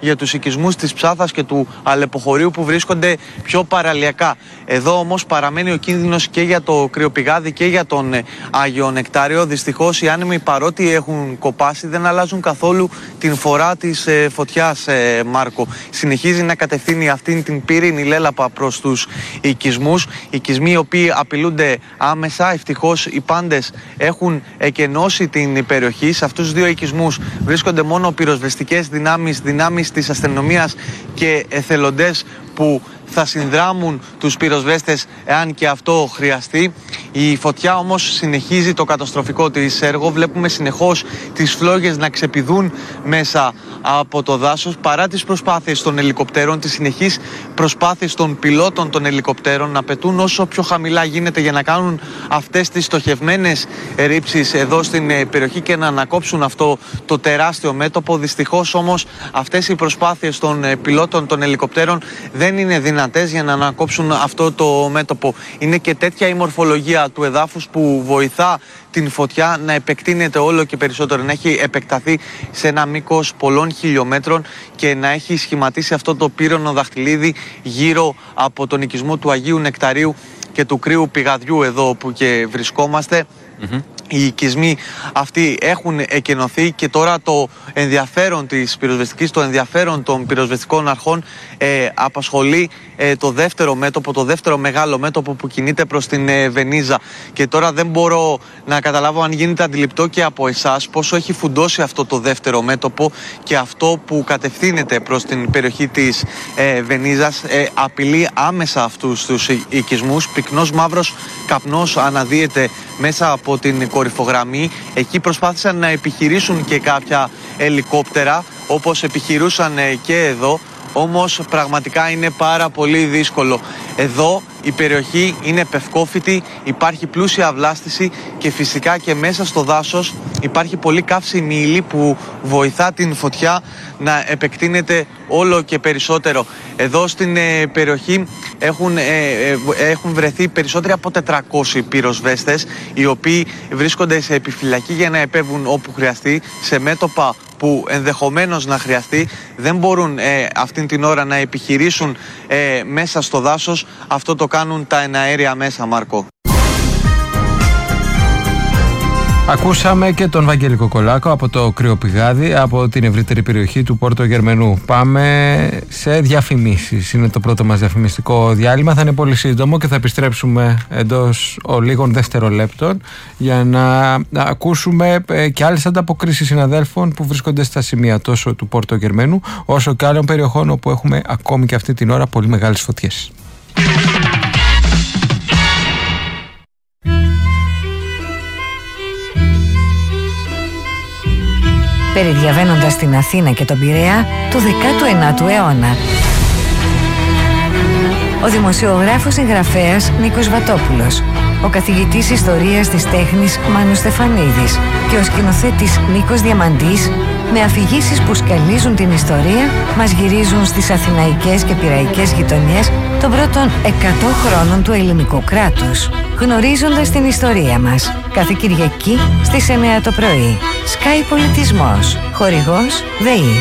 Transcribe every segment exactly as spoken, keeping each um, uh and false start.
για τους οικισμούς της Ψάθας και του Αλεποχωρίου που βρίσκονται πιο παραλιακά. Εδώ όμως παραμένει ο κίνδυνος και για το Κρυοπηγάδι και για τον Άγιο Νεκτάριο. Δυστυχώς οι άνεμοι, παρότι έχουν κοπάσει, δεν αλλάζουν καθόλου την φορά της ε, φωτιάς, ε, Μάρκο. Συνεχίζει να κατευθύνει αυτήν την πύρινη λέλαπα προς τους οικισμούς. Οικισμοί οι οποίοι απειλούνται άμεσα. Ευτυχώς οι πάντες έχουν εκενώσει την περιοχή. Σε αυτούς τους δύο οικισμούς βρίσκονται μόνο πυροσβεστικές δυνάμεις, δυνάμεις της αστυνομίας και εθελοντές που θα συνδράμουν τους πυροσβέστες εάν και αυτό χρειαστεί. Η φωτιά όμως συνεχίζει το καταστροφικό της έργο. Βλέπουμε συνεχώς τις φλόγες να ξεπηδούν μέσα από το δάσος παρά τις προσπάθειες των ελικοπτέρων, τις συνεχείς προσπάθειες των πιλότων των ελικοπτέρων να πετούν όσο πιο χαμηλά γίνεται για να κάνουν αυτές τις στοχευμένες ρήψεις εδώ στην περιοχή και να ανακόψουν αυτό το τεράστιο μέτωπο. Δυστυχώς όμως αυτές οι προσπάθειες των πιλότων των ελικοπτέρων δεν είναι δυνατές για να ανακόψουν αυτό το μέτωπο. Είναι και τέτοια η μορφολογία του εδάφους που βοηθά την φωτιά να επεκτείνεται όλο και περισσότερο, να έχει επεκταθεί σε ένα μήκος πολλών χιλιόμετρων και να έχει σχηματίσει αυτό το πύρονο δαχτυλίδι γύρω από τον οικισμό του Αγίου Νεκταρίου και του Κρύου Πηγαδιού εδώ όπου και βρισκόμαστε. Mm-hmm. Οι οικισμοί αυτοί έχουν εκενωθεί και τώρα το ενδιαφέρον της πυροσβεστικής, το ενδιαφέρον των πυροσβεστικών αρχών ε, απασχολεί ε, το δεύτερο μέτωπο, το δεύτερο μεγάλο μέτωπο που κινείται προς την ε, Βενίζα. Και τώρα δεν μπορώ να καταλάβω αν γίνεται αντιληπτό και από εσάς πόσο έχει φουντώσει αυτό το δεύτερο μέτωπο και αυτό που κατευθύνεται προς την περιοχή της ε, Βενίζας ε, απειλεί άμεσα αυτούς τους οικισμούς. Πυκνός μαύρος καπνός αναδύεται μέσα από την κορυφογραμμή. Εκεί προσπάθησαν να επιχειρήσουν και κάποια ελικόπτερα όπως επιχειρούσαν και εδώ, όμως πραγματικά είναι πάρα πολύ δύσκολο. Εδώ η περιοχή είναι πευκόφυτη, υπάρχει πλούσια βλάστηση και φυσικά και μέσα στο δάσος υπάρχει πολύ καύσιμη ύλη που βοηθά την φωτιά να επεκτείνεται όλο και περισσότερο. Εδώ στην ε, περιοχή έχουν, ε, ε, έχουν βρεθεί περισσότεροι από τετρακόσιοι πυροσβέστες οι οποίοι βρίσκονται σε επιφυλακή για να επέβουν όπου χρειαστεί, σε μέτωπα που ενδεχομένως να χρειαστεί. Δεν μπορούν ε, αυτήν την ώρα να επιχειρήσουν ε, μέσα στο δάσος. Αυτό το κάνουν τα εναέρια μέσα, Μάρκο. Ακούσαμε και τον Βαγγέλη Κοκολάκο από το Κρυοπηγάδι, από την ευρύτερη περιοχή του Πόρτο Γερμενού. Πάμε σε διαφημίσεις. Είναι το πρώτο μας διαφημιστικό διάλειμμα. Θα είναι πολύ σύντομο και θα επιστρέψουμε εντός λίγων δευτερολέπτων για να ακούσουμε και άλλες ανταποκρίσεις συναδέλφων που βρίσκονται στα σημεία τόσο του Πόρτο Γερμενού όσο και άλλων περιοχών όπου έχουμε ακόμη και αυτή την ώρα πολύ μεγάλες φωτιές. Περιδιαβαίνοντας την Αθήνα και τον Πειραιά του δέκατου ενάτου αιώνα. Ο δημοσιογράφος συγγραφέας Νίκος Βατόπουλος, ο καθηγητής ιστορίας της τέχνης Μάνος Στεφανίδης και ο σκηνοθέτης Νίκος Διαμαντής, με αφηγήσεις που σκαλίζουν την ιστορία, μας γυρίζουν στις αθηναϊκές και πειραϊκές γειτονιές των πρώτων εκατό χρόνων του ελληνικού κράτους, γνωρίζοντας την ιστορία μας. Κάθε Κυριακή στις εννιά το πρωί. Sky Πολιτισμός. Χορηγός ΔΕΗ.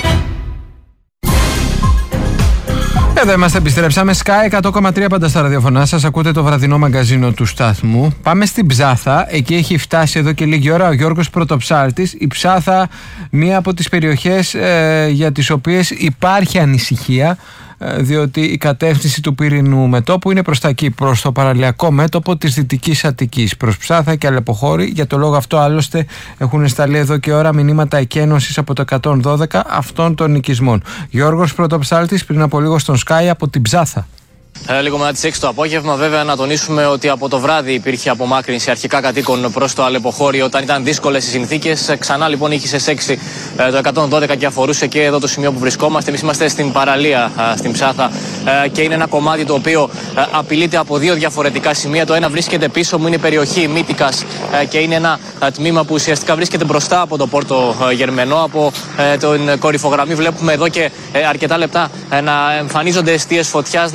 Εδώ είμαστε, επιστρέψαμε. Sky εκατό κόμμα τρία πάντα στα ραδιοφωνά σας. Ακούτε το βραδινό μαγκαζίνο του σταθμού. Πάμε στην Ψάθα. Εκεί έχει φτάσει εδώ και λίγη ώρα ο Γιώργος Πρωτοψάλτης. Η Ψάθα, μία από τις περιοχές ε, για τις οποίες υπάρχει ανησυχία, διότι η κατεύθυνση του πύρινου μετώπου είναι προς τα εκεί, προς το παραλιακό μέτωπο της Δυτικής Αττικής, προς Ψάθα και Αλεποχώρη. Για το λόγο αυτό άλλωστε έχουν σταλεί εδώ και ώρα μηνύματα εκένωσης από το εκατόν δώδεκα αυτών των οικισμών. Γιώργος Πρωτοψάλτης πριν από λίγο στον Sky από την Ψάθα. Ε, λίγο μετά τις έξι το απόγευμα, βέβαια, να τονίσουμε ότι από το βράδυ υπήρχε απομάκρυνση αρχικά κατοίκων προς το Αλεποχώρι όταν ήταν δύσκολες οι συνθήκες. Ξανά λοιπόν είχε σε έξι ε, το εκατόν δώδεκα και αφορούσε και εδώ το σημείο που βρισκόμαστε. Εμείς είμαστε στην παραλία ε, στην Ψάθα ε, και είναι ένα κομμάτι το οποίο ε, απειλείται από δύο διαφορετικά σημεία. Το ένα βρίσκεται πίσω μου, είναι η περιοχή Μύτικας ε, και είναι ένα ε, τμήμα που ουσιαστικά βρίσκεται μπροστά από το Πόρτο ε, Γερμενό. Από ε, την κορυφογραμμή βλέπουμε εδώ και ε, αρκετά λεπτά ε, να εμφανίζονται αιστείες φωτιάς, να κατεβαίνει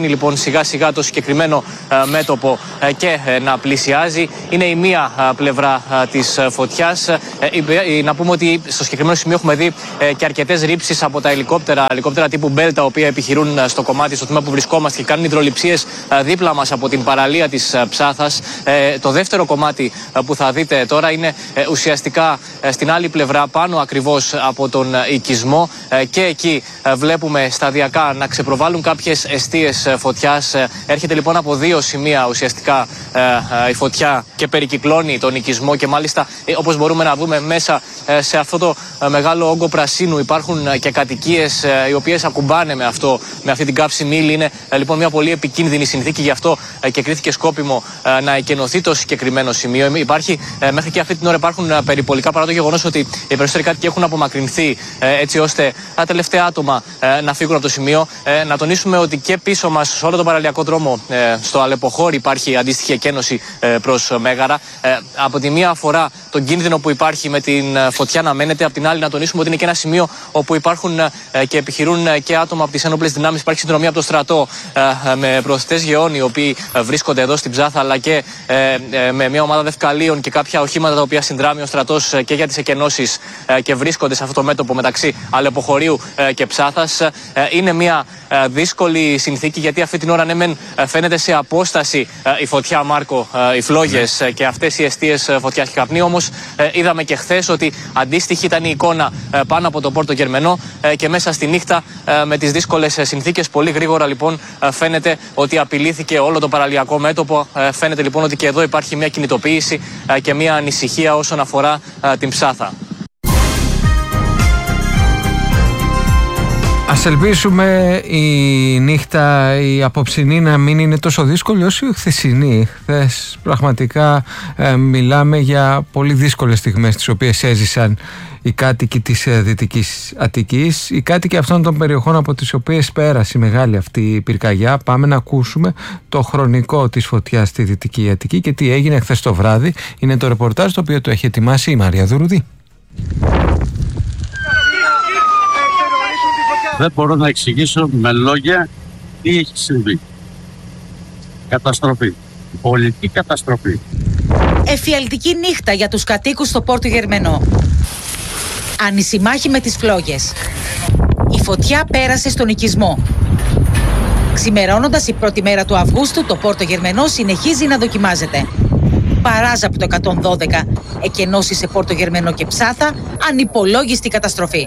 καταφέρνει λοιπόν σιγά σιγά το συγκεκριμένο μέτωπο και να πλησιάζει. Είναι η μία πλευρά της φωτιάς. Να πούμε ότι στο συγκεκριμένο σημείο έχουμε δει και αρκετές ρήψεις από τα ελικόπτερα, ελικόπτερα τύπου Μπέλ, τα οποία επιχειρούν στο κομμάτι, στο τμήμα που βρισκόμαστε και κάνουν υδρολειψίες δίπλα μας από την παραλία της Ψάθας. Το δεύτερο κομμάτι που θα δείτε τώρα είναι ουσιαστικά στην άλλη πλευρά, πάνω ακριβώς από τον οικισμό, και εκεί βλέπουμε σταδιακά να ξεπροβάλλουν κάποιες εστίες φωτιάς. Έρχεται λοιπόν από δύο σημεία ουσιαστικά η φωτιά και περικυκλώνει τον οικισμό, και μάλιστα όπως μπορούμε να δούμε μέσα σε αυτό το μεγάλο όγκο πρασίνου υπάρχουν και κατοικίες οι οποίες ακουμπάνε με, αυτό, με αυτή την καύσιμη ύλη. Είναι λοιπόν μια πολύ επικίνδυνη συνθήκη, γι' αυτό και κρίθηκε σκόπιμο να εκενωθεί το συγκεκριμένο σημείο. Υπάρχει, μέχρι και αυτή την ώρα υπάρχουν περιπολικά, παρά το γεγονός ότι οι περισσότεροι κάτοικοι έχουν απομακρυνθεί, έτσι ώστε τα τελευταία άτομα να φύγουν από το σημείο. Να τονίσουμε ότι και πίσω μας, σε όλο τον παραλιακό δρόμο, στο Αλεποχώρι, υπάρχει αντίστοιχη εκένωση προς Μέγαρα. Από τη μία αφορά τον κίνδυνο που υπάρχει με την φωτιά να μένεται, από την άλλη να τονίσουμε ότι είναι και ένα σημείο όπου υπάρχουν και επιχειρούν και άτομα από τις ένοπλες δυνάμεις. Υπάρχει συνδρομία από το στρατό με προωθητές γεών, οι οποίοι βρίσκονται εδώ στην Ψάθα, αλλά και με μια ομάδα δευκαλίων και κάποια οχήματα τα οποία συνδράμει ο στρατός και για τις εκενώσεις και βρίσκονται σε αυτό το μέτωπο μεταξύ Αλεποχωρίου και Ψάθας. Είναι μια δύσκολη συνθήκη, γιατί αυτή την ώρα ναι μεν φαίνεται σε απόσταση η φωτιά, Μάρκο, οι φλόγες και αυτές οι εστίες φωτιάς και καπνί, όμως είδαμε και χθες ότι αντίστοιχη ήταν η εικόνα πάνω από το Πόρτο Γερμενό και μέσα στη νύχτα με τις δύσκολες συνθήκες. Πολύ γρήγορα λοιπόν φαίνεται ότι απειλήθηκε όλο το παραλιακό μέτωπο. Φαίνεται λοιπόν ότι και εδώ υπάρχει μια κινητοποίηση και μια ανησυχία όσον αφορά την Ψάθα. Ας ελπίσουμε η νύχτα, η απόψινή, να μην είναι τόσο δύσκολη όσο η χθεσινή. Χθες πραγματικά ε, μιλάμε για πολύ δύσκολες στιγμές τις οποίες έζησαν οι κάτοικοι της ε, Δυτικής Αττικής, οι κάτοικοι αυτών των περιοχών από τις οποίες πέρασε η μεγάλη αυτή η πυρκαγιά. Πάμε να ακούσουμε το χρονικό της φωτιάς στη Δυτική Αττική και τι έγινε χθες το βράδυ. Είναι το ρεπορτάζ το οποίο το έχει ετοιμάσει η Μαρία Δουρουδή. Δεν μπορώ να εξηγήσω με λόγια τι έχει συμβεί. Καταστροφή. Πολιτική καταστροφή. Εφιαλτική νύχτα για τους κατοίκους στο Πόρτο Γερμενό. Ανησημάχη με τις φλόγες. Η φωτιά πέρασε στον οικισμό. Ξημερώνοντας η πρώτη μέρα του Αυγούστου, το Πόρτο Γερμενό συνεχίζει να δοκιμάζεται. Παράζα από το εκατόν δώδεκα, εκενώσεις σε Πόρτο Γερμενό και Ψάθα, ανυπολόγιστη καταστροφή.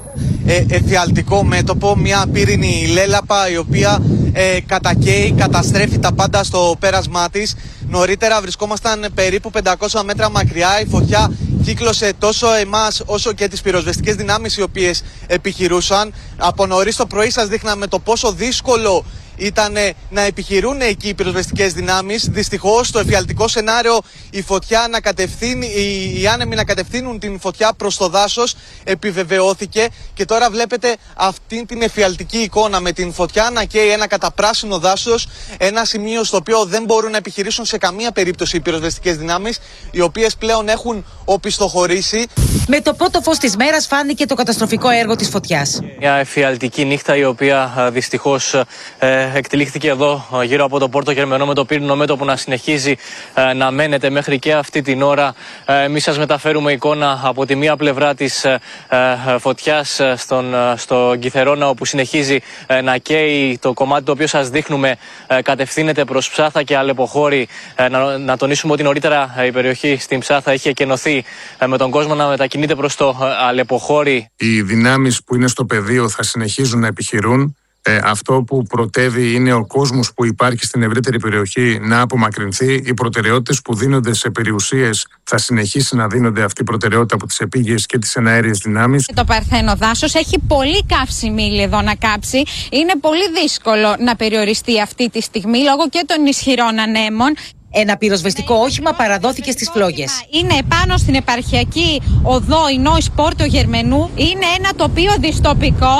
Ε, εφιαλτικό μέτωπο, μια πύρινη λέλαπα η οποία ε, κατακαίει, καταστρέφει τα πάντα στο πέρασμά της. Νωρίτερα βρισκόμασταν περίπου πεντακόσια μέτρα μακριά. Η φωτιά κύκλωσε τόσο εμάς όσο και τις πυροσβεστικές δυνάμεις οι οποίες επιχειρούσαν. Από νωρίς το πρωί σας δείχναμε το πόσο δύσκολο ήταν να επιχειρούν εκεί οι πυροσβεστικές δυνάμεις. Δυστυχώς στο εφιαλτικό σενάριο η φωτιά να κατευθύνει, οι, οι άνεμοι να κατευθύνουν την φωτιά προς το δάσος επιβεβαιώθηκε, και τώρα βλέπετε αυτή την εφιαλτική εικόνα με την φωτιά να καίει ένα καταπράσινο δάσος, ένα σημείο στο οποίο δεν μπορούν να επιχειρήσουν σε καμία περίπτωση οι πυροσβεστικές δυνάμεις, οι οποίες πλέον έχουν οπισθοχωρήσει. Με το πρώτο φως της μέρας φάνηκε το καταστροφικό έργο της φωτιάς. Μια εφιαλτική νύχτα η οποία δυστυχώς ε, εκτελήχθηκε εδώ γύρω από το Πόρτο Γερμενό, με το πύρινο μέτωπο να συνεχίζει ε, να μένεται μέχρι και αυτή την ώρα. Ε, εμείς σας μεταφέρουμε εικόνα από τη μία πλευρά της ε, ε, φωτιάς στον, στο Κιθερώνα, όπου συνεχίζει ε, να καίει. Το κομμάτι το οποίο σας δείχνουμε ε, κατευθύνεται προς Ψάθα και Αλεποχώρι. Ε, να, να τονίσουμε ότι νωρίτερα η περιοχή στην Ψάθα είχε εκενωθεί ε, με τον κόσμο να μετακινείται προς το ε, Αλεποχώρι. Οι δυνάμεις που είναι στο πεδίο θα συνεχίζουν να επιχειρούν. Ε, αυτό που πρωτεύει είναι ο κόσμος που υπάρχει στην ευρύτερη περιοχή να απομακρυνθεί. Οι προτεραιότητες που δίνονται σε περιουσίες θα συνεχίσει να δίνονται αυτή η προτεραιότητα από τις επίγειες και τις εναέριες δυνάμεις. Το παρθένο δάσος έχει πολύ καύσιμη ύλη εδώ να κάψει. Είναι πολύ δύσκολο να περιοριστεί αυτή τη στιγμή λόγω και των ισχυρών ανέμων. Ένα πυροσβεστικό όχημα παραδόθηκε στις φλόγες. Είναι πάνω στην επαρχιακή οδό Ινόης Πόρτο Γερμενού. Είναι ένα τοπίο δυστοπικό.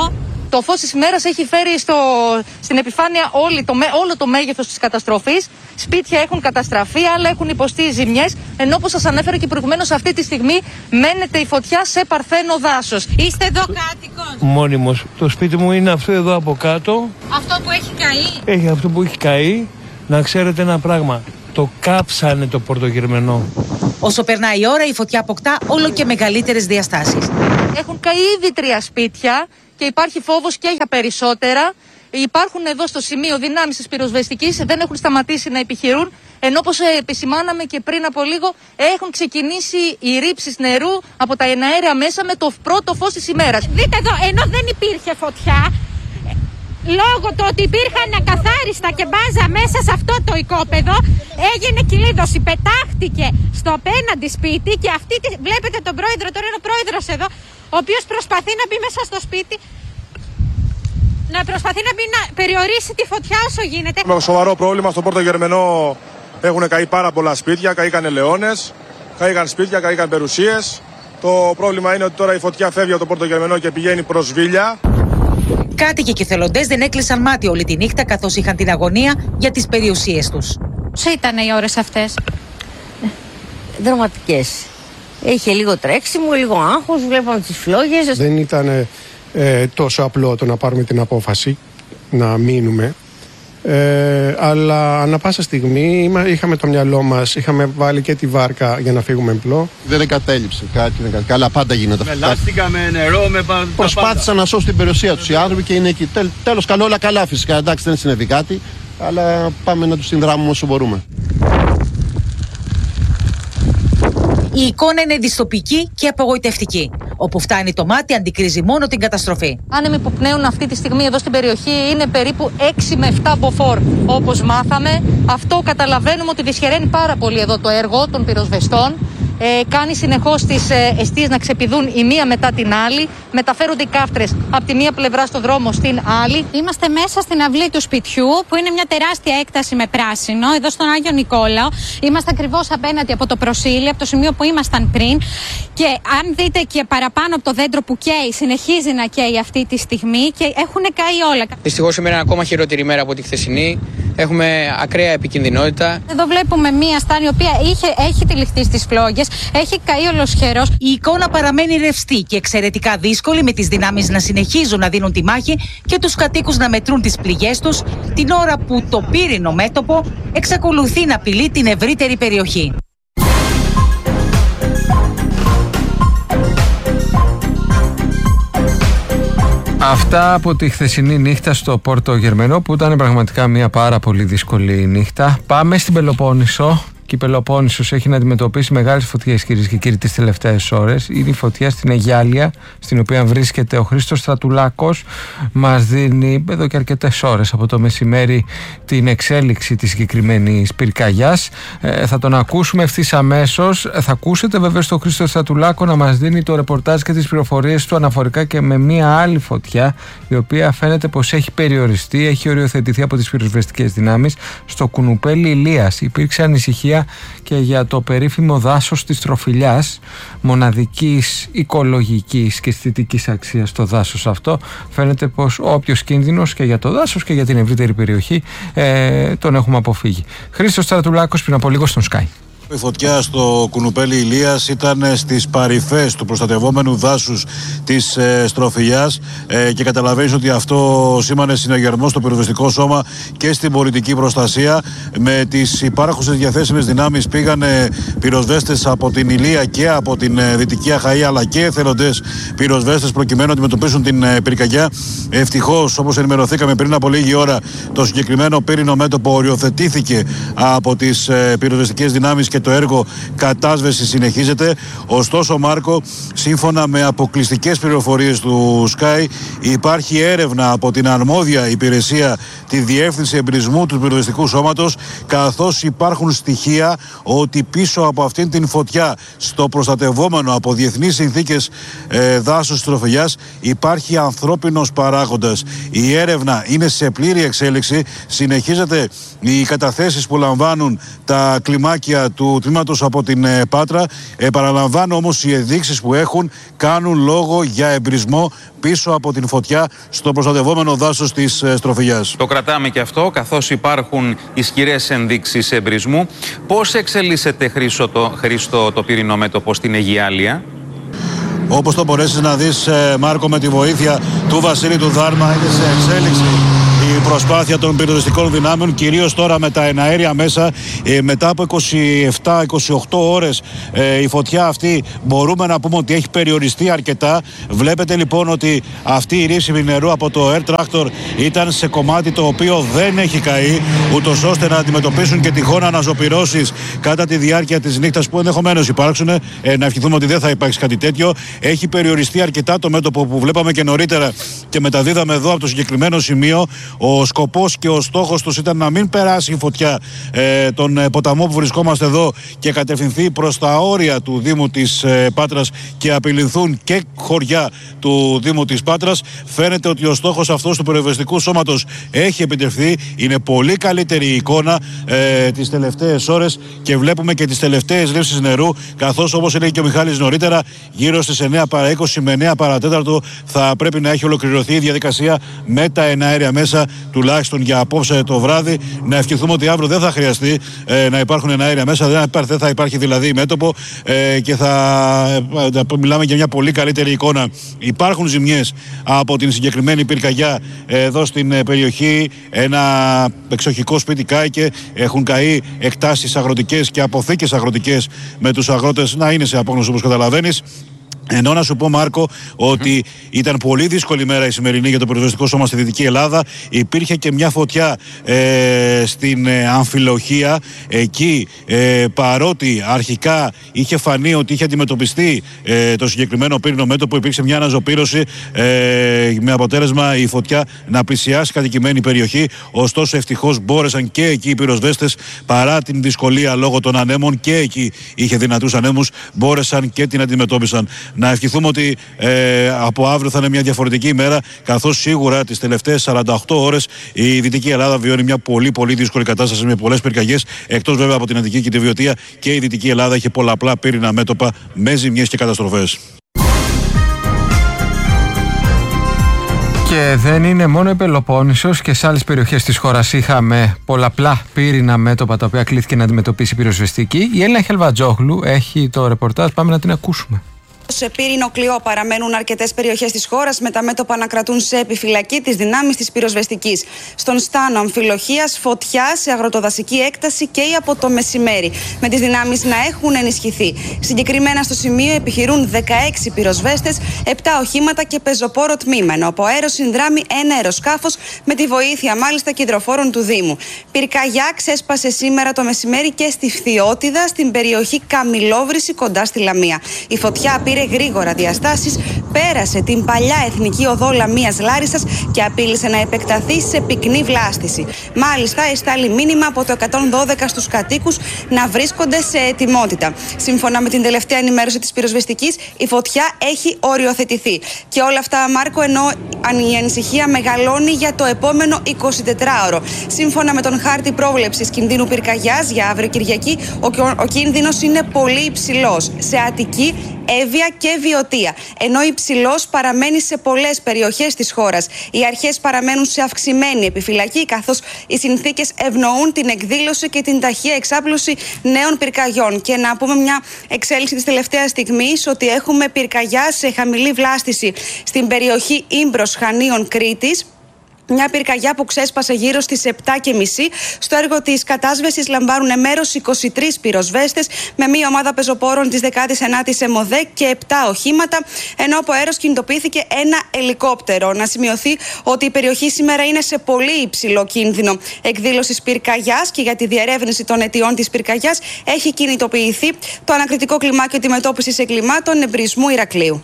Το φως της ημέρας έχει φέρει στο, στην επιφάνεια όλη το, όλο το μέγεθος της καταστροφής. Σπίτια έχουν καταστραφεί, άλλα έχουν υποστεί ζημιές. Ενώ όπως σας ανέφερα και προηγουμένως, αυτή τη στιγμή μένεται η φωτιά σε παρθένο δάσος. Είστε εδώ κάτοικος? Μόνιμος. Το σπίτι μου είναι αυτό εδώ από κάτω. Αυτό που έχει καεί? Έχει αυτό που έχει καεί. Να ξέρετε ένα πράγμα. Το κάψανε το πορτογερμενό. Όσο περνάει η ώρα, η φωτιά αποκτά όλο και μεγαλύτερες διαστάσεις. Έχουν καεί ήδη τρία σπίτια και υπάρχει φόβος και για περισσότερα. Υπάρχουν εδώ στο σημείο δυνάμεις της πυροσβεστικής, δεν έχουν σταματήσει να επιχειρούν, ενώ όπως επισημάναμε και πριν από λίγο, έχουν ξεκινήσει οι ρήψεις νερού από τα εναέρια μέσα με το πρώτο φως της ημέρας. Δείτε εδώ, ενώ δεν υπήρχε φωτιά, λόγω του ότι υπήρχαν ακαθάριστα και μπάζα μέσα σε αυτό το οικόπεδο, έγινε κλείδωση, πετάχτηκε στο απέναντι σπίτι και αυτή, βλέπετε τον πρόεδρο, τώρα είναι ο πρόεδρος εδώ, ο οποίος προσπαθεί να μπει μέσα στο σπίτι, να προσπαθεί να μπει να περιορίσει τη φωτιά όσο γίνεται. Με σοβαρό πρόβλημα στο Πόρτο Γερμενό, έχουν καεί πάρα πολλά σπίτια, καήκαν ελαιώνες, καήκαν σπίτια, καήκαν περιουσίες. Το πρόβλημα είναι ότι τώρα η φωτιά φεύγει από το Πόρτο Γερμενό και πηγαίνει προς Βίλια. Κάτοικοι και θελοντές δεν έκλεισαν μάτι όλη τη νύχτα, καθώς είχαν την αγωνία για τις περιουσίες τους. Πώς ήταν οι ώρες αυτές? Δραματικές. Είχε λίγο τρέξιμο, λίγο άγχος, βλέπαμε τις φλόγες. Δεν ήταν ε, τόσο απλό το να πάρουμε την απόφαση να μείνουμε. Ε, αλλά ανά πάσα στιγμή είχαμε το μυαλό μας, είχαμε βάλει και τη βάρκα για να φύγουμε εμπλό. Δεν εγκατέλειψε κάτι, δεν εγκατέλειψε. Καλά, πάντα γίνεται αυτό. Με λάστικα, με νερό, με πάντα. Προσπάθησαν να σώσουν την περιουσία τους οι άνθρωποι και είναι εκεί. Τέλ, τέλος, καλό, όλα καλά φυσικά. Εντάξει, δεν συνέβη κάτι, αλλά πάμε να τους συνδράμουμε όσο μπορούμε. Η εικόνα είναι δυστοπική και απογοητευτική. Όπου φτάνει το μάτι, αντικρίζει μόνο την καταστροφή. Άνεμοι που πνέουν αυτή τη στιγμή εδώ στην περιοχή είναι περίπου έξι με επτά μποφόρ. Όπως μάθαμε, αυτό καταλαβαίνουμε ότι δυσχεραίνει πάρα πολύ εδώ το έργο των πυροσβεστών. Ε, κάνει συνεχώς τις ε, εστίες να ξεπηδούν η μία μετά την άλλη. Μεταφέρονται οι κάφτρες από τη μία πλευρά στο δρόμο στην άλλη. Είμαστε μέσα στην αυλή του σπιτιού, που είναι μια τεράστια έκταση με πράσινο, εδώ στον Άγιο Νικόλαο. Είμαστε ακριβώς απέναντι από το προσήλι, από το σημείο που ήμασταν πριν. Και αν δείτε και παραπάνω από το δέντρο που καίει, συνεχίζει να καίει αυτή τη στιγμή και έχουν καεί όλα. Δυστυχώς σήμερα είναι ακόμα χειρότερη ημέρα από τη χθεσινή. Έχουμε ακραία επικινδυνότητα. Εδώ βλέπουμε μία στάνη, η οποία είχε, έχει τυλιχθεί στις φλόγες, έχει καεί ολοσχερός. Η εικόνα παραμένει ρευστή και εξαιρετικά δύσκολη, με τις δυνάμεις να συνεχίζουν να δίνουν τη μάχη και τους κατοίκους να μετρούν τις πληγές τους, την ώρα που το πύρινο μέτωπο εξακολουθεί να απειλεί την ευρύτερη περιοχή. Αυτά από τη χθεσινή νύχτα στο Πόρτο Γερμενό, που ήταν πραγματικά μια πάρα πολύ δύσκολη νύχτα. Πάμε στην Πελοπόννησο. Και η Πελοπόννησος έχει να αντιμετωπίσει μεγάλες φωτιές, κυρίες και κύριοι, τις τελευταίες ώρες. Είναι η φωτιά στην Αιγιάλια, στην οποία βρίσκεται ο Χρήστος Στρατουλάκος. Μας δίνει εδώ και αρκετές ώρες από το μεσημέρι την εξέλιξη της συγκεκριμένης πυρκαγιάς. Ε, θα τον ακούσουμε ευθύς αμέσως. Θα ακούσετε βέβαια στον Χρήστο Στρατουλάκο να μας δίνει το ρεπορτάζ και τις πληροφορίες του αναφορικά και με μία άλλη φωτιά, η οποία φαίνεται πως έχει περιοριστεί, έχει οριοθετηθεί από τις πυροσβεστικές δυνάμεις στο Κουνουπέλι Ηλίας. Υπήρξε ανησυχία και για το περίφημο δάσος της Τροφιλιάς, μοναδικής οικολογικής και αισθητικής αξίας στο δάσος αυτό. Φαίνεται πως όποιος κίνδυνος και για το δάσος και για την ευρύτερη περιοχή ε, τον έχουμε αποφύγει. Χρήστος Στρατουλάκος πριν από λίγο στον Sky. Η φωτιά στο Κουνουπέλι Ηλίας ήταν στις παρυφές του προστατευόμενου δάσους της ε, Στροφιλιάς ε, και καταλαβαίνεις ότι αυτό σήμανε συναγερμό στο πυροσβεστικό σώμα και στην πολιτική προστασία. Με τις υπάρχουσες διαθέσιμες δυνάμεις πήγανε πυροσβέστες από την Ηλία και από την ε, Δυτική Αχαΐα, αλλά και εθελοντές πυροσβέστες προκειμένου να αντιμετωπίσουν την ε, πυρκαγιά. Ευτυχώς, όπως ενημερωθήκαμε πριν από λίγη ώρα, το συγκεκριμένο πύρινο μέτωπο οριοθετήθηκε από τις ε, πυροσβεστικές δυνάμεις και το έργο κατάσβεση συνεχίζεται. Ωστόσο, Μάρκο, σύμφωνα με αποκλειστικές πληροφορίες του Sky, υπάρχει έρευνα από την αρμόδια υπηρεσία, τη Διεύθυνση Εμπρισμού του Πυροσβεστικού Σώματος, καθώς υπάρχουν στοιχεία ότι πίσω από αυτήν την φωτιά στο προστατευόμενο από διεθνείς συνθήκες ε, δάσος της Τροφιλιάς υπάρχει ανθρώπινος παράγοντας. Η έρευνα είναι σε πλήρη εξέλιξη. Συνεχίζεται οι καταθέσεις που λαμβάνουν τα κλιμάκια του του τμήματος από την ε, Πάτρα. Επαναλαμβάνω όμως, οι ενδείξεις που έχουν κάνουν λόγο για εμπρισμό πίσω από την φωτιά στο προστατευόμενο δάσος της ε, Στροφιγιάς. Το κρατάμε και αυτό, καθώς υπάρχουν ισχυρές ενδείξεις εμπρισμού. Πώς εξελίσσεται, Χρήστο, το, Χρήστο, το πύρινο μέτωπο στην Αιγιάλεια? Όπως το μπορέσεις να δεις, ε, Μάρκο, με τη βοήθεια του Βασίλη του Δάρμα, είναι σε εξέλιξη η προσπάθεια των πυροσβεστικών δυνάμεων, κυρίως τώρα με τα εναέρια μέσα. Ε, μετά από είκοσι επτά είκοσι οκτώ ώρες ε, η φωτιά αυτή μπορούμε να πούμε ότι έχει περιοριστεί αρκετά. Βλέπετε λοιπόν ότι αυτή η ρύσιμη νερού από το Air Tractor ήταν σε κομμάτι το οποίο δεν έχει καεί, ούτως ώστε να αντιμετωπίσουν και τυχόν αναζωπυρώσεις κατά τη διάρκεια της νύχτας που ενδεχομένως υπάρξουν. Ε, να ευχηθούμε ότι δεν θα υπάρξει κάτι τέτοιο. Έχει περιοριστεί αρκετά το μέτωπο που βλέπαμε και νωρίτερα και μεταδίδαμε εδώ από το συγκεκριμένο σημείο. Ο σκοπός και ο στόχος τους ήταν να μην περάσει η φωτιά ε, τον ε, ποταμό που βρισκόμαστε εδώ και κατευθυνθεί προς τα όρια του Δήμου της ε, Πάτρας και απειληθούν και χωριά του Δήμου της Πάτρας. Φαίνεται ότι ο στόχος αυτός του πυροσβεστικού σώματος έχει επιτευχθεί. Είναι πολύ καλύτερη η εικόνα ε, τις τελευταίες ώρες και βλέπουμε και τις τελευταίες ρήψεις νερού, καθώς, όπως έλεγε και ο Μιχάλης νωρίτερα, γύρω στις εννιά παρά είκοσι με εννιά παρά τέταρτο θα πρέπει να έχει ολοκληρωθεί η διαδικασία με τα εναέρια μέσα, τουλάχιστον για απόψε το βράδυ. Να ευχηθούμε ότι αύριο δεν θα χρειαστεί ε, να υπάρχουν εναέρια μέσα, δεν, δεν θα υπάρχει δηλαδή μέτωπο ε, και θα ε, μιλάμε για μια πολύ καλύτερη εικόνα. Υπάρχουν ζημιές από την συγκεκριμένη πυρκαγιά ε, εδώ στην ε, περιοχή. Ένα εξοχικό σπίτι κάηκε, έχουν καεί εκτάσεις αγροτικές και αποθήκες αγροτικές με τους αγρότες να είναι σε απόγνωση, όπως καταλαβαίνεις. Ενώ να σου πω, Μάρκο, ότι mm-hmm. ήταν πολύ δύσκολη μέρα η σημερινή για το πυροσβεστικό σώμα στη Δυτική Ελλάδα. Υπήρχε και μια φωτιά ε, στην ε, Αμφιλοχία. Εκεί, ε, παρότι αρχικά είχε φανεί ότι είχε αντιμετωπιστεί ε, το συγκεκριμένο πύρινο μέτωπο, υπήρξε μια αναζωπήρωση ε, με αποτέλεσμα η φωτιά να πλησιάσει κατοικημένη περιοχή. Ωστόσο, ευτυχώς μπόρεσαν και εκεί οι πυροσβέστες, παρά την δυσκολία λόγω των ανέμων, και εκεί είχε δυνατούς ανέμους, μπόρεσαν και την αντιμετώπισαν. Να ευχηθούμε ότι ε, από αύριο θα είναι μια διαφορετική ημέρα, καθώς σίγουρα τις τελευταίες σαράντα οκτώ ώρες η Δυτική Ελλάδα βιώνει μια πολύ πολύ δύσκολη κατάσταση με πολλές πυρκαγιές. Εκτός βέβαια από την Αττική και τη Βιωτία, και η Δυτική Ελλάδα έχει πολλαπλά πύρινα μέτωπα με ζημιές και καταστροφές. Και δεν είναι μόνο η Πελοπόννησος, και σε άλλες περιοχές της χώρας είχαμε πολλαπλά πύρινα μέτωπα τα οποία κλήθηκε να αντιμετωπίσει η πυροσβεστική. Η Έλληνα Χελβατζόγλου έχει το ρεπορτάζ, πάμε να την ακούσουμε. Σε πύρινο κλειό παραμένουν αρκετές περιοχές της χώρας, με τα μέτωπα να κρατούν σε επιφυλακή τις δυνάμεις της πυροσβεστικής. Στον Στάνο Αμφιλοχίας, φωτιά σε αγροτοδασική έκταση και από το μεσημέρι, με τις δυνάμεις να έχουν ενισχυθεί. Συγκεκριμένα στο σημείο επιχειρούν δεκαέξι πυροσβέστες, επτά οχήματα και πεζοπόρο τμήμα, ενώ από αέρο συνδράμει ένα αεροσκάφος με τη βοήθεια μάλιστα κεντροφόρων του Δήμου. Πυρκαγιά ξέσπασε σήμερα το μεσημέρι και στη Φθιώτιδα, στην περιοχή Καμιλόβρηση κοντά στη Λαμία. Η φωτιά πήρε γρήγορα διαστάσεις, πέρασε την παλιά εθνική οδό Λαμίας Λάρισσας και απείλησε να επεκταθεί σε πυκνή βλάστηση. Μάλιστα, εστάλει μήνυμα από το εκατόν δώδεκα στους κατοίκους να βρίσκονται σε ετοιμότητα. Σύμφωνα με την τελευταία ενημέρωση της πυροσβεστικής, η φωτιά έχει οριοθετηθεί. Και όλα αυτά, Μάρκο, ενώ η ανησυχία μεγαλώνει για το επόμενο εικοσιτετράωρο. Σύμφωνα με τον χάρτη πρόβλεψης κινδύνου πυρκαγιάς για αύριο Κυριακή, ο, ο κίνδυνος είναι πολύ υψηλός σε Αττική, Εύβοια και Βιωτία, ενώ υψηλός παραμένει σε πολλές περιοχές της χώρας. Οι αρχές παραμένουν σε αυξημένη επιφυλακή, καθώς οι συνθήκες ευνοούν την εκδήλωση και την ταχεία εξάπλωση νέων πυρκαγιών. Και να πούμε μια εξέλιξη της τελευταίας στιγμής, ότι έχουμε πυρκαγιά σε χαμηλή βλάστηση στην περιοχή Ύμπρος Χανίων Κρήτης. Μια πυρκαγιά που ξέσπασε γύρω στις επτά και μισή. Στο έργο της κατάσβεσης λαμβάνουν μέρος είκοσι τρεις πυροσβέστες με μια ομάδα πεζοπόρων της δέκατης ενάτης ΕΜΟΔΕ και επτά οχήματα, ενώ από αέρος κινητοποιήθηκε ένα ελικόπτερο. Να σημειωθεί ότι η περιοχή σήμερα είναι σε πολύ υψηλό κίνδυνο εκδήλωσης πυρκαγιάς, και για τη διερεύνηση των αιτιών της πυρκαγιάς έχει κινητοποιηθεί το ανακριτικό κλιμάκιο αντιμετώπισης εγκλημάτων εμπρισμού Ηρακλείου.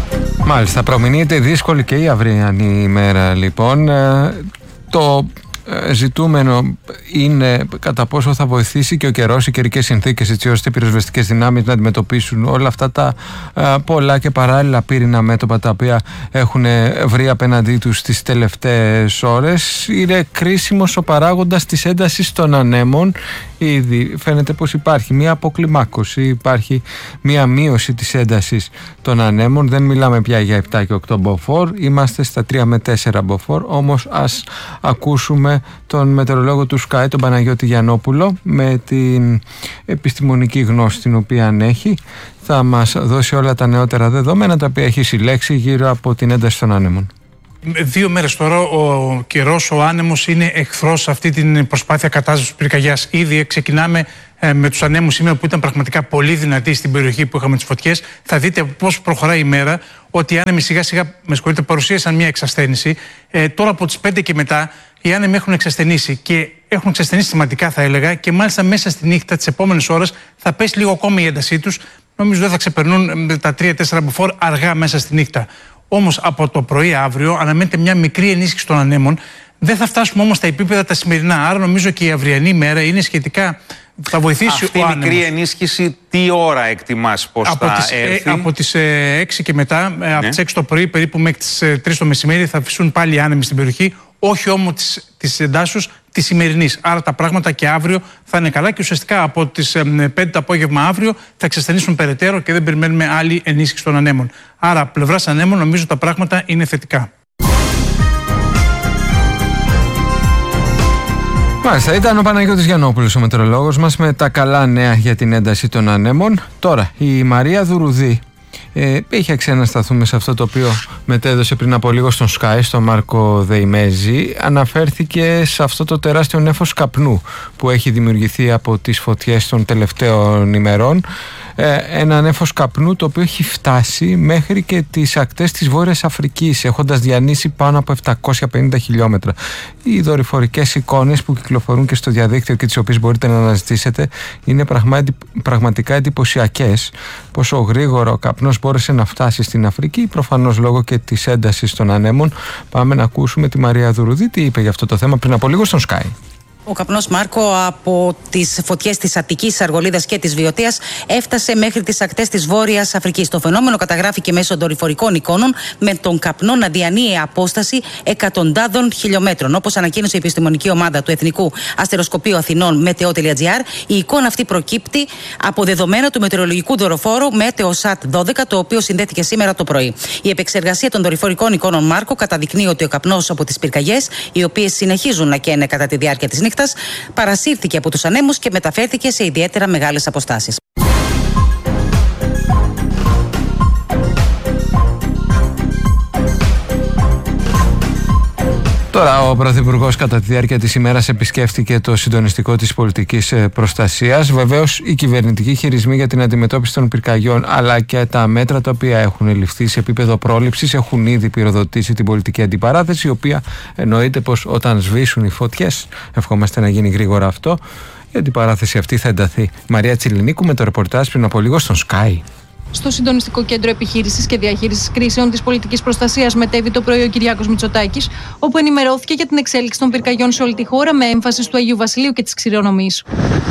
Μάλιστα, προμηνύεται δύσκολη και η αυριανή ημέρα λοιπόν. Ε, το ζητούμενο είναι κατά πόσο θα βοηθήσει και ο καιρός, οι καιρικές συνθήκες, έτσι ώστε οι πυροσβεστικές δυνάμεις να αντιμετωπίσουν όλα αυτά τα α, πολλά και παράλληλα πύρινα μέτωπα τα οποία έχουν βρει απέναντί τους στις τελευταίες ώρες. Είναι κρίσιμος ο παράγοντας της έντασης των ανέμων. Ήδη φαίνεται πως υπάρχει μία αποκλιμάκωση, υπάρχει μία μείωση της έντασης των ανέμων. Δεν μιλάμε πια για επτά και οκτώ μποφόρ, είμαστε στα τρία με τέσσερα μποφόρ. Όμως ας ακούσουμε τον μετεωρολόγο του Sky, τον Παναγιώτη Γιαννόπουλο, με την επιστημονική γνώση την οποία έχει. Θα μας δώσει όλα τα νεότερα δεδομένα τα οποία έχει συλλέξει γύρω από την ένταση των ανέμων. Δύο μέρες τώρα ο καιρός, ο άνεμος είναι εχθρός σε αυτή την προσπάθεια κατάστασης πυρκαγιάς. Ήδη ξεκινάμε ε, με τους ανέμους σήμερα που ήταν πραγματικά πολύ δυνατοί στην περιοχή που είχαμε τις φωτιές. Θα δείτε πώς προχωράει η μέρα, ότι οι άνεμοι σιγά σιγά, με συγχωρείτε, παρουσίασαν μια εξασθένηση. Ε, τώρα από τις πέντε και μετά οι άνεμοι έχουν εξασθενήσει και έχουν εξασθενήσει σημαντικά, θα έλεγα, και μάλιστα μέσα στη νύχτα τις επόμενες ώρες θα πέσει λίγο ακόμα η έντασή τους. Νομίζω δεν θα ξεπερνούν τα τρία τέσσερα μποφόρ αργά μέσα στη νύχτα. Όμως από το πρωί αύριο αναμένεται μια μικρή ενίσχυση των ανέμων. Δεν θα φτάσουμε όμως στα επίπεδα τα σημερινά. Άρα νομίζω και η αυριανή μέρα είναι σχετικά. Θα βοηθήσει αυτή ο η μικρή ενίσχυση τι ώρα εκτιμάς πως από θα τις, έρθει? Ε, από τις ε, έξι και μετά, ναι. από τις έξι το πρωί περίπου μέχρι τις ε, τρεις το μεσημέρι θα φυσούν πάλι οι άνεμοι στην περιοχή. Όχι όμως της, της εντάσσεως της σημερινής. Άρα τα πράγματα και αύριο θα είναι καλά και ουσιαστικά από τις ε, πέντε το απόγευμα αύριο θα εξασθενήσουν περαιτέρω και δεν περιμένουμε άλλη ενίσχυση των ανέμων. Άρα πλευράς ανέμων νομίζω τα πράγματα είναι θετικά. Μάλιστα, ήταν ο Παναγιώτης Γιαννόπουλος ο μετεωρολόγος μας με τα καλά νέα για την ένταση των ανέμων. Τώρα, η Μαρία Δουρουδή ε, είχε ξανασταθούμε σε αυτό το οποίο μετέδωσε πριν από λίγο στον Sky, στον Μάρκο Δεϊμέζη. Αναφέρθηκε σε αυτό το τεράστιο νέφος καπνού που έχει δημιουργηθεί από τις φωτιές των τελευταίων ημερών. Ένα νέφος καπνού το οποίο έχει φτάσει μέχρι και τις ακτές της Βόρειας Αφρικής, έχοντας διανύσει πάνω από επτακόσια πενήντα χιλιόμετρα. Οι δορυφορικές εικόνες που κυκλοφορούν και στο διαδίκτυο και τις οποίες μπορείτε να αναζητήσετε είναι πραγματικά εντυπωσιακές. Πόσο γρήγορα ο καπνός μπόρεσε να φτάσει στην Αφρική, προφανώς λόγω και της έντασης των ανέμων. Πάμε να ακούσουμε τη Μαρία Δουρουδή τι είπε για αυτό το θέμα πριν από λίγο στον Sky. Ο καπνός, Μάρκο, από τις φωτιές της Αττικής, Αργολίδας και της Βιωτίας έφτασε μέχρι τις ακτές της Βόρειας Αφρικής. Το φαινόμενο καταγράφηκε μέσω δορυφορικών εικόνων με τον καπνό να διανύει απόσταση εκατοντάδων χιλιόμετρων. Όπως ανακοίνωσε η επιστημονική ομάδα του Εθνικού Αστεροσκοπείου Αθηνών Meteo.gr, η εικόνα αυτή προκύπτει από δεδομένα του μετεωρολογικού δορυφόρου Meteosat δώδεκα, το οποίο συνδέθηκε σήμερα το πρωί. Η επεξεργασία των δορυφορικών εικόνων, Μάρκο, καταδεικνύει ότι ο καπνός από τις πυρκαγιές, οι οποίες συνεχίζουν να καίνε κατά τη διάρκεια της νύχτας, παρασύρθηκε από τους ανέμους και μεταφέρθηκε σε ιδιαίτερα μεγάλες αποστάσεις. Τώρα, ο Πρωθυπουργός κατά τη διάρκεια της ημέρας επισκέφτηκε το συντονιστικό της πολιτικής προστασίας. Βεβαίως, οι κυβερνητικοί χειρισμοί για την αντιμετώπιση των πυρκαγιών αλλά και τα μέτρα τα οποία έχουν ληφθεί σε επίπεδο πρόληψης έχουν ήδη πυροδοτήσει την πολιτική αντιπαράθεση, η οποία εννοείται πως όταν σβήσουν οι φωτιές, ευχόμαστε να γίνει γρήγορα αυτό, η αντιπαράθεση αυτή θα ενταθεί. Μαρία Τσιλινίκου με το ρεπορτάζ πριν από λίγο στον Sky. Στο Συντονιστικό Κέντρο Επιχείρησης και Διαχείρισης Κρίσεων της Πολιτικής Προστασίας μετέβη το πρωί ο Κυριάκος Μητσοτάκης, όπου ενημερώθηκε για την εξέλιξη των πυρκαγιών σε όλη τη χώρα με έμφαση του Αγίου Βασιλείου και της Ξηρονομής.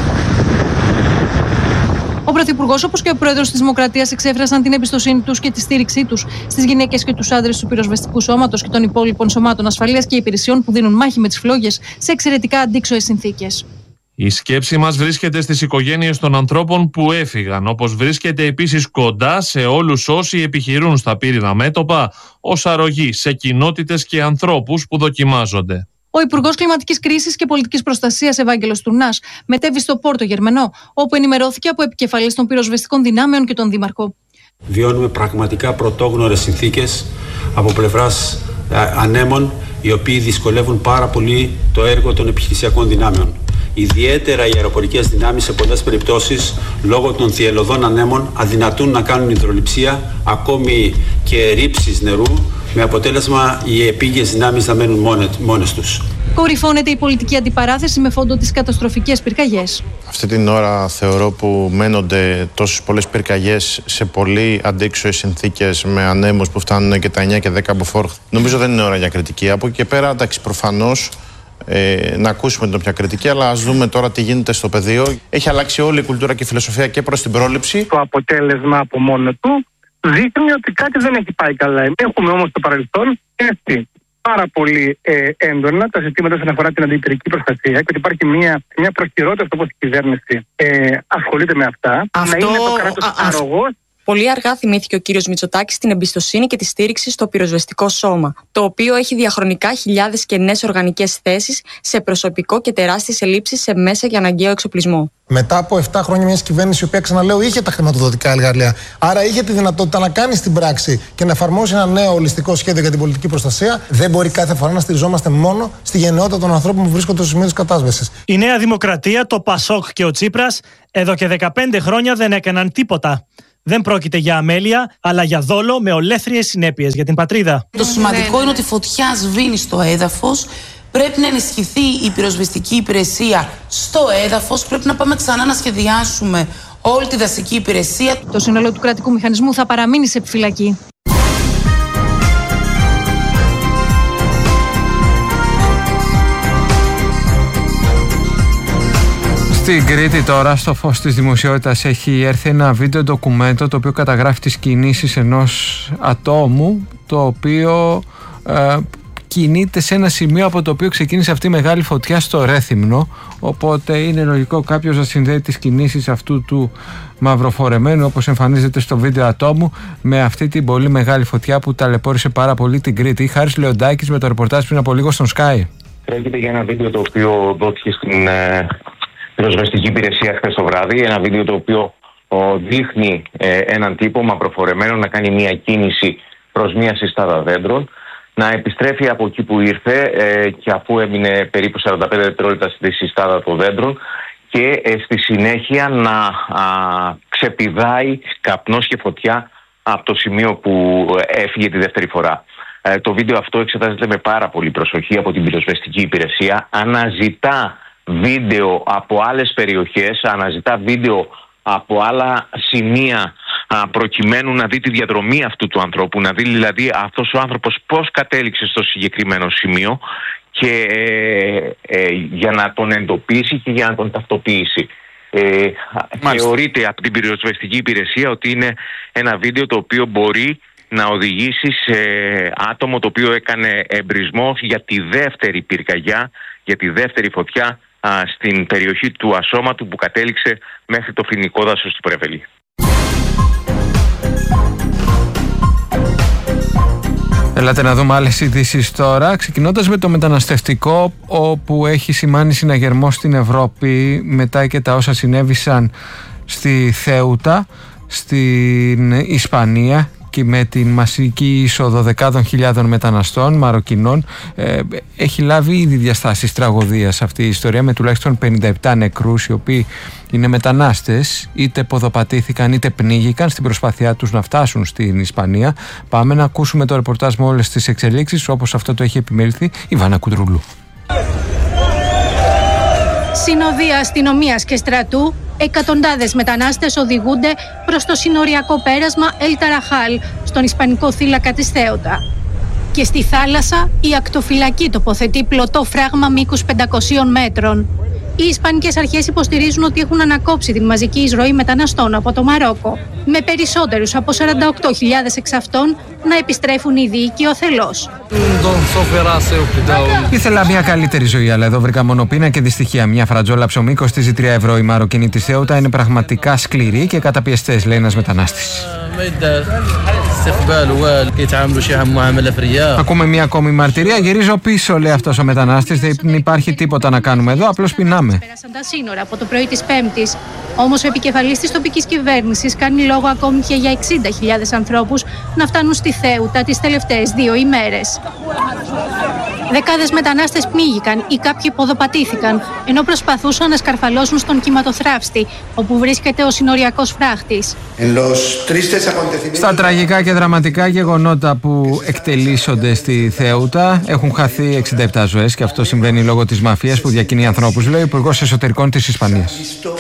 Ο Πρωθυπουργός, όπως και ο Πρόεδρος της Δημοκρατίας, εξέφρασαν την εμπιστοσύνη τους και τη στήριξή τους στις γυναίκες και τους άντρες του πυροσβεστικού σώματος και των υπόλοιπων σωμάτων ασφαλείας και υπηρεσιών που δίνουν μάχη με τις φλόγες σε εξαιρετικά αντίξωες συνθήκες. Η σκέψη μας βρίσκεται στις οικογένειες των ανθρώπων που έφυγαν, όπως βρίσκεται επίσης κοντά σε όλους όσοι επιχειρούν στα πύρινα μέτωπα ως αρρωγή σε κοινότητες και ανθρώπους που δοκιμάζονται. Ο Υπουργός Κλιματικής Κρίσης και Πολιτικής Προστασίας Ευάγγελος Τουρνάς μετέβη στο Πόρτο Γερμανό, όπου ενημερώθηκε από επικεφαλής των πυροσβεστικών δυνάμεων και τον Δήμαρχο. Βιώνουμε πραγματικά πρωτόγνωρες συνθήκες από πλευράς ανέμων, οι οποίοι δυσκολεύουν πάρα πολύ το έργο των επιχειρησιακών δυνάμεων. Ιδιαίτερα οι αεροπορικές δυνάμεις σε πολλές περιπτώσεις λόγω των θυελλωδών ανέμων αδυνατούν να κάνουν υδρολειψία, ακόμη και ρήψεις νερού, με αποτέλεσμα οι επίγειες δυνάμεις να μένουν μόνες τους. Κορυφώνεται η πολιτική αντιπαράθεση με φόντο τις καταστροφικές πυρκαγιές. Αυτή την ώρα θεωρώ που μένονται τόσες πολλές πυρκαγιές σε πολύ αντίξωες συνθήκες με ανέμους που φτάνουν και τα εννιά και δέκα μποφόρ. Νομίζω δεν είναι ώρα για κριτική. Από εκεί και πέρα, εντάξει, προφανώς ε, να ακούσουμε την όποια κριτική, αλλά ας δούμε τώρα τι γίνεται στο πεδίο. Έχει αλλάξει όλη η κουλτούρα και η φιλοσοφία και προς την πρόληψη. Το αποτέλεσμα από μόνο του δείχνει ότι κάτι δεν έχει πάει καλά. Έχουμε όμως στο παρελθόν έρθει πάρα πολύ ε, έντονα τα ζητήματα όσον αφορά την αντιπυρική προστασία και ότι υπάρχει μια, μια προχειρότητα στο πώς η κυβέρνηση ε, ασχολείται με αυτά. Αυτό, να είναι το κράτος αρρωγός. Πολύ αργά θυμήθηκε ο κύριος Μητσοτάκης την εμπιστοσύνη και τη στήριξη στο πυροσβεστικό σώμα, το οποίο έχει διαχρονικά χιλιάδες κενές οργανικές θέσεις σε προσωπικό και τεράστιες ελλείψεις σε μέσα και αναγκαίο εξοπλισμό. Μετά από επτά χρόνια μια κυβέρνηση, η οποία, ξαναλέω, είχε τα χρηματοδοτικά εργαλεία, άρα είχε τη δυνατότητα να κάνει στην πράξη και να εφαρμόσει ένα νέο ολιστικό σχέδιο για την πολιτική προστασία, δεν μπορεί κάθε φορά να στηριζόμαστε μόνο στη γενναιότητα των ανθρώπων που βρίσκονται στο σημείο της κατάσβεσης. Η Νέα Δημοκρατία, το Πασόκ και ο Τσίπρας εδώ και δεκαπέντε χρόνια δεν έκαναν τίποτα. Δεν πρόκειται για αμέλεια, αλλά για δόλο με ολέθριες συνέπειες για την πατρίδα. Το σημαντικό είναι ότι η φωτιά σβήνει στο έδαφος. Πρέπει να ενισχυθεί η πυροσβεστική υπηρεσία στο έδαφος. Πρέπει να πάμε ξανά να σχεδιάσουμε όλη τη δασική υπηρεσία. Το σύνολο του κρατικού μηχανισμού θα παραμείνει σε επιφυλακή. Στην Κρήτη τώρα, στο φως της δημοσιότητας, έχει έρθει ένα βίντεο ντοκουμέντο το οποίο καταγράφει τις κινήσεις ενός ατόμου το οποίο ε, κινείται σε ένα σημείο από το οποίο ξεκίνησε αυτή η μεγάλη φωτιά στο Ρέθυμνο, οπότε είναι λογικό κάποιος να συνδέει τις κινήσεις αυτού του μαυροφορεμένου, όπως εμφανίζεται στο βίντεο ατόμου, με αυτή την πολύ μεγάλη φωτιά που ταλαιπώρησε πάρα πολύ την Κρήτη. Χάρης Λεοντάκης με το ρεπορτάζ πριν από λίγο στον Sky. Πρόκειται για ένα βίντεο το οποίο δόθηκε στην ε, πυροσβεστική υπηρεσία χθες το βράδυ. Ένα βίντεο το οποίο ο, δείχνει ε, έναν τύπο μαυροφορεμένο να κάνει μια κίνηση προς μια συστάδα δέντρων, να επιστρέφει από εκεί που ήρθε ε, και αφού έμεινε περίπου σαράντα πέντε δευτερόλεπτα στη συστάδα των δέντρων και ε, στη συνέχεια να α, ξεπηδάει καπνός και φωτιά από το σημείο που έφυγε τη δεύτερη φορά. Ε, το βίντεο αυτό εξετάζεται με πάρα πολύ προσοχή από την πυροσβεστική υπηρεσία. Αναζητά βίντεο από άλλες περιοχές, αναζητά βίντεο από άλλα σημεία α, προκειμένου να δει τη διαδρομή αυτού του ανθρώπου, να δει δηλαδή αυτός ο άνθρωπος πώς κατέληξε στο συγκεκριμένο σημείο και ε, ε, για να τον εντοπίσει και για να τον ταυτοποιήσει. Ε, θεωρείται από την πυροσβεστική υπηρεσία ότι είναι ένα βίντεο το οποίο μπορεί να οδηγήσει σε άτομο το οποίο έκανε εμπρισμό για τη δεύτερη πυρκαγιά, για τη δεύτερη φωτιά α, στην περιοχή του Ασώματου που κατέληξε μέχρι το φοινικό δάσος του Πρέβελη. Ελάτε να δούμε άλλες ειδήσεις τώρα, ξεκινώντας με το μεταναστευτικό, όπου έχει σημάνει συναγερμό στην Ευρώπη μετά και τα όσα συνέβησαν στη Θέουτα, στην Ισπανία, και με την μασική είσοδο δεκάδων χιλιάδων μεταναστών Μαροκινών. Ε, έχει λάβει ήδη διαστάσεις τραγωδίας αυτή η ιστορία, με τουλάχιστον πενήντα επτά νεκρούς, οι οποίοι είναι μετανάστες, είτε ποδοπατήθηκαν είτε πνίγηκαν στην προσπάθειά τους να φτάσουν στην Ισπανία. Πάμε να ακούσουμε το ρεπορτάζ με όλες τις εξελίξεις, όπως αυτό το έχει επιμέλθει η Βάνα Κουντρούλου. Συνοδεία αστυνομίας και στρατού, εκατοντάδες μετανάστες οδηγούνται προς το συνοριακό πέρασμα El Tarajal, στον ισπανικό θύλακα της Θέουτα. Και στη θάλασσα η ακτοφυλακή τοποθετεί πλωτό φράγμα μήκους πεντακοσίων μέτρων. Οι ισπανικές αρχές υποστηρίζουν ότι έχουν ανακόψει την μαζική εισρωή μεταναστών από το Μαρόκο, με περισσότερους από σαράντα οκτώ χιλιάδες εξ αυτών να επιστρέφουν ήδη οικειοθελώς. Ήθελα μια καλύτερη ζωή, αλλά εδώ βρήκα μονοπίνα και δυστυχία. Μια φρατζόλα ψωμί κοστίζει τρία ευρώ. Η Μαροκινή της Θέουτα είναι πραγματικά σκληροί και καταπιεστές, λέει ένας μετανάστης. Ακούμε μια ακόμη μαρτυρία. Γυρίζω πίσω, λέει αυτός ο μετανάστης. Δεν υπάρχει τίποτα να κάνουμε εδώ, απλώς πεινάμε. Πέρασαν τα σύνορα από το πρωί της Πέμπτης. Όμως ο επικεφαλής της τοπικής κυβέρνησης κάνει λόγο ακόμη και για εξήντα χιλιάδες ανθρώπους να φτάνουν στη Θέουτα τις τελευταίες δύο ημέρες. Δεκάδες μετανάστες πνίγηκαν ή κάποιοι ποδοπατήθηκαν, ενώ προσπαθούσαν να σκαρφαλώσουν στον κυματοθράυστη, όπου βρίσκεται ο συνοριακός φράχτης. Στα τραγικά και δραματικά γεγονότα που εκτελήσονται στη Θέουτα, έχουν χαθεί εξήντα επτά ζωές και αυτό συμβαίνει λόγω της μαφίας που διακινεί ανθρώπους, λέει ο Υπουργός Εσωτερικών της Ισπανίας.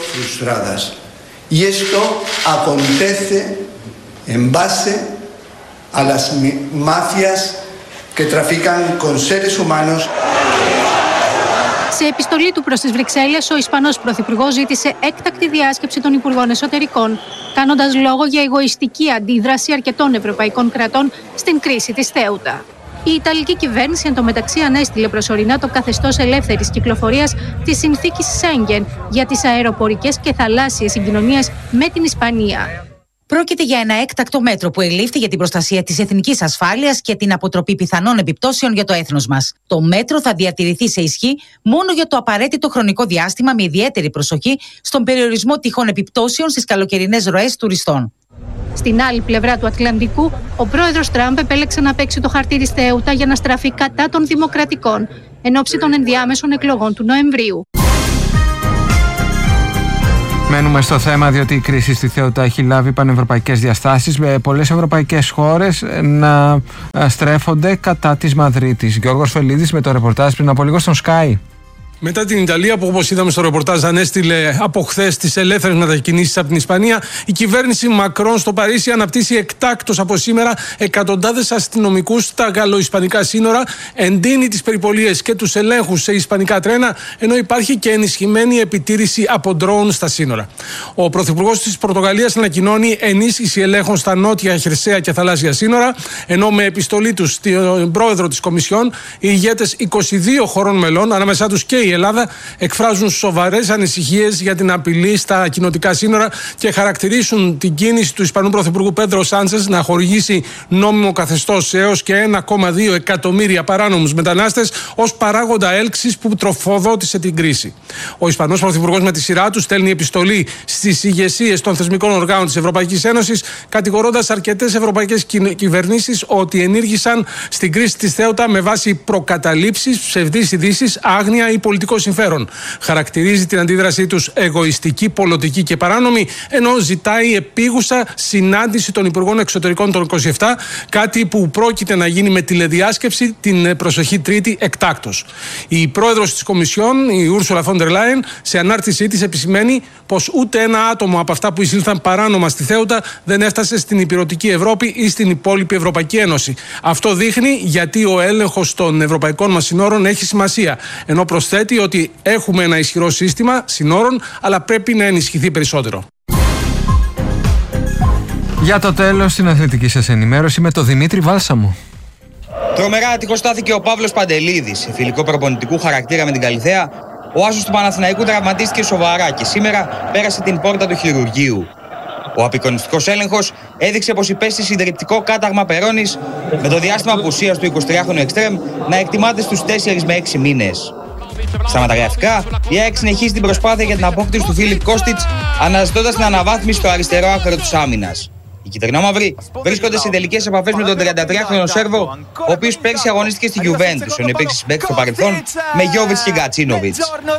Y esto acontece en base a las mafias que trafican con seres humanos. Σε επιστολή του προς τις Βρυξέλλες, ο Ισπανός Πρωθυπουργός ζήτησε έκτακτη διάσκεψη των Υπουργών Εσωτερικών, κάνοντας λόγο για εγωιστική αντίδραση αρκετών ευρωπαϊκών κρατών στην κρίση της Θέουτα. Η Ιταλική κυβέρνηση εντωμεταξύ ανέστειλε προσωρινά το καθεστώς ελεύθερης κυκλοφορίας της συνθήκης Σέγγεν για τις αεροπορικές και θαλάσσιες συγκοινωνίες με την Ισπανία. Πρόκειται για ένα έκτακτο μέτρο που ελήφθη για την προστασία της εθνικής ασφάλειας και την αποτροπή πιθανών επιπτώσεων για το έθνος μας. Το μέτρο θα διατηρηθεί σε ισχύ μόνο για το απαραίτητο χρονικό διάστημα, με ιδιαίτερη προσοχή στον περιορισμό τυχόν επιπτώσεων στις καλοκαιρινές ροές τουριστών. Στην άλλη πλευρά του Ατλαντικού, ο πρόεδρος Τραμπ επέλεξε να παίξει το χαρτί της Θέουτα για να στραφεί κατά των δημοκρατικών εν ώψη των ενδιάμεσων εκλογών του Νοεμβρίου. Μένουμε στο θέμα, διότι η κρίση στη Θέουτα έχει λάβει πανευρωπαϊκές διαστάσεις, με πολλές ευρωπαϊκές χώρες να στρέφονται κατά της Μαδρίτης. Γιώργος Φελίδης με το ρεπορτάζ πριν από λίγο στον Sky. Μετά την Ιταλία, που όπως είδαμε στο ρεπορτάζ ανέστειλε από χθες τις ελεύθερες μετακινήσεις από την Ισπανία, η κυβέρνηση Μακρόν στο Παρίσι αναπτύσσει εκτάκτως από σήμερα εκατοντάδες αστυνομικούς στα γαλλο-ισπανικά σύνορα, εντείνει τις περιπολίες και τους ελέγχους σε ισπανικά τρένα, ενώ υπάρχει και ενισχυμένη επιτήρηση από ντρόουν στα σύνορα. Ο πρωθυπουργός της Πορτογαλίας ανακοινώνει ενίσχυση ελέγχων στα νότια, χερσαία και θαλάσσια σύνορα, ενώ με επιστολή του στην πρόεδρο της Κομισιόν, οι ηγέτες είκοσι δύο χωρών μελών, ανάμεσά τους και η η Ελλάδα, εκφράζουν σοβαρές ανησυχίες για την απειλή στα κοινοτικά σύνορα και χαρακτηρίσουν την κίνηση του Ισπανού Πρωθυπουργού Πέντρο Σάντσες να χορηγήσει νόμιμο καθεστώς σε έως και ένα κόμμα δύο εκατομμύρια παράνομους μετανάστες ως παράγοντα έλξης που τροφοδότησε την κρίση. Ο Ισπανός Πρωθυπουργός με τη σειρά του στέλνει επιστολή στις ηγεσίες των θεσμικών οργάνων της Ευρωπαϊκής Ένωσης, κατηγορώντας αρκετές ευρωπαϊκές κυβερνήσεις ότι ενήργησαν στην κρίση της Θέουτα με βάση προκαταλήψεις, ψευδείς ειδήσεις, άγνοια ή πολιτικό συμφέρον. Χαρακτηρίζει την αντίδρασή τους εγωιστική, πολιτική και παράνομη, ενώ ζητάει επίγουσα συνάντηση των Υπουργών Εξωτερικών των είκοσι επτά, κάτι που πρόκειται να γίνει με τηλεδιάσκεψη την προσεχή Τρίτη εκτάκτως. Η πρόεδρος της Κομισιόν, η Ούρσουλα Φον ντερ Λάιεν, σε ανάρτησή της επισημαίνει πως ούτε ένα άτομο από αυτά που εισήλθαν παράνομα στη Θέουτα δεν έφτασε στην υπηρετική Ευρώπη ή στην υπόλοιπη Ευρωπαϊκή Ένωση. Αυτό δείχνει γιατί ο έλεγχος των ευρωπαϊκών μας συνόρων έχει σημασία, ενώ προσθέτει ότι έχουμε ένα ισχυρό σύστημα συνόρων, αλλά πρέπει να ενισχυθεί περισσότερο. Για το τέλος, στην αθλητική σας ενημέρωση με τον Δημήτρη Βάλσαμο. Τρομερά ατυχοστάθηκε ο Παύλος Παντελίδης. Σε φιλικό προπονητικού χαρακτήρα με την Καλιθέα, ο άσος του Παναθηναϊκού τραυματίστηκε σοβαρά και σήμερα πέρασε την πόρτα του χειρουργείου. Ο απεικονιστικός έλεγχος έδειξε πως υπέστη συντριπτικό κάταγμα περώνης, με το διάστημα απουσίας του εικοσιτριάχρονου εξτρέμ να εκτιμάται στους τέσσερις με έξι μήνες. Στα μεταγραφικά, η ΑΕΚ συνεχίζει την προσπάθεια για την απόκτηση του Φίλιπ Κώστιτς, αναζητώντας την αναβάθμιση στο αριστερό άκρο της άμυνας. Οι κυτρινόμαυροι βρίσκονται σε τελικές επαφές με τον τριαντατριάχρονο Σέρβο, ο οποίος πέρσι αγωνίστηκε στη Γιουβέντους, ενώ υπήρξε συμπαίκτης στο παρελθόν με Γιόβιτς και Γκατσίνοβιτς.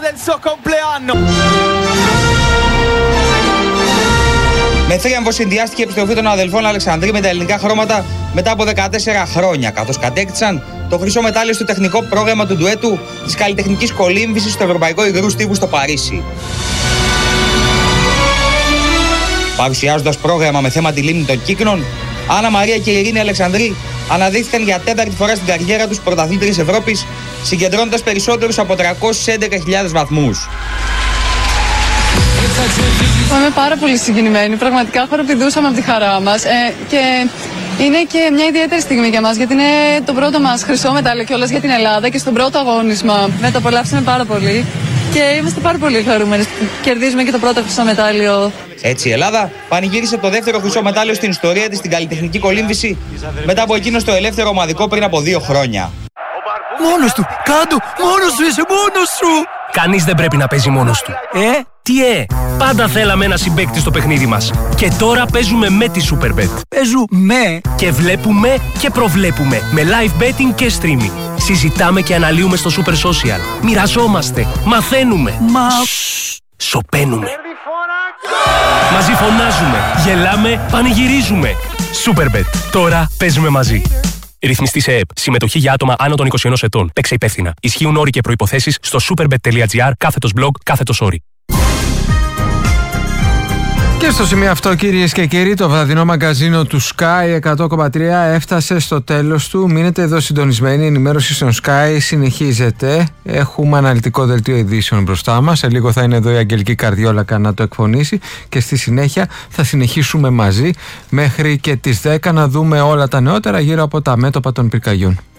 Με θρίαμβο συνδυάστηκε η επιστροφή των αδελφών Αλεξανδρή με τα ελληνικά χρώματα μετά από δεκατέσσερα χρόνια, καθώς κατέκτησαν το χρυσό μετάλλιο στο τεχνικό πρόγραμμα του ντουέτου της καλλιτεχνικής κολύμβησης στο Ευρωπαϊκό Υγρού Στίβου στο Παρίσι. Παρουσιάζοντας πρόγραμμα με θέμα τη λίμνη των Κύκνων, Άννα Μαρία και η Ειρήνη Αλεξανδρή αναδείχθηκαν για τέταρτη φορά στην καριέρα τους πρωταθλήτριες Ευρώπης, συγκεντρώνοντας περισσότερους από τριακόσιες έντεκα χιλιάδες βαθμούς. Είμαι πάρα πολύ συγκινημένη. Πραγματικά χοροπηδούσαμε από τη χαρά μας. Ε, και είναι και μια ιδιαίτερη στιγμή για μας, γιατί είναι το πρώτο μας χρυσό μετάλλιο κιόλας για την Ελλάδα και στον πρώτο αγώνισμα. Με το απολαύσαμε πάρα πολύ και είμαστε πάρα πολύ χαρούμενοι που κερδίζουμε και το πρώτο χρυσό μετάλλιο. Έτσι η Ελλάδα πανηγύρισε το δεύτερο χρυσό μετάλλιο στην ιστορία της στην καλλιτεχνική κολύμβηση, μετά από εκείνο στο ελεύθερο ομαδικό πριν από δύο χρόνια. Μόνος του! Κάντο! Μόνος σου είσαι! Μόνος σου! Κανείς δεν πρέπει να παίζει μόνος του. Ε? Τι ε! Πάντα θέλαμε ένα συμπαίκτη στο παιχνίδι μας. Και τώρα παίζουμε με τη Superbet. Παίζουμε! Και βλέπουμε και προβλέπουμε με live betting και streaming. Συζητάμε και αναλύουμε στο Super Social. Μοιραζόμαστε. Μαθαίνουμε. Μα... Σοπαίνουμε. Μαζί φωνάζουμε. Γελάμε. Πανηγυρίζουμε. Superbet. Τώρα παίζουμε μαζί. Ρυθμιστή σε ΕΕΠ. Συμμετοχή για άτομα άνω των είκοσι ενός ετών. Παίξε υπεύθυνα. Ισχύουν όροι και προϋποθέσεις στο superbet.gr κάθετος blog κάθετος όροι. Και στο σημείο αυτό, κυρίες και κύριοι, το βραδινό μαγκαζίνο του Sky εκατό κόμμα τρία έφτασε στο τέλος του. Μείνετε εδώ συντονισμένοι. Η ενημέρωση στον Sky συνεχίζεται. Έχουμε αναλυτικό δελτίο ειδήσεων μπροστά μας. Σε λίγο θα είναι εδώ η Αγγελική Καρδιόλακα να το εκφωνήσει. Και στη συνέχεια θα συνεχίσουμε μαζί μέχρι και τις δέκα να δούμε όλα τα νεότερα γύρω από τα μέτωπα των πυρκαγιών.